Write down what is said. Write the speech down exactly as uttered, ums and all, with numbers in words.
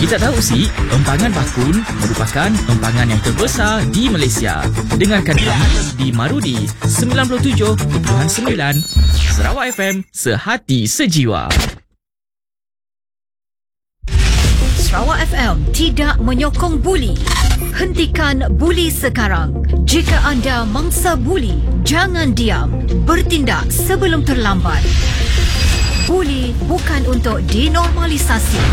Kita tahu si empangan bakun merupakan empangan yang terbesar di Malaysia. Dengarkan kami di Marudi sembilan puluh tujuh perpuluhan sembilan Sarawak F M, sehati sejiwa. Sarawak F M tidak menyokong buli. Hentikan buli sekarang. Jika anda mangsa buli, jangan diam. Bertindak sebelum terlambat. Buli bukan untuk dinormalisasi.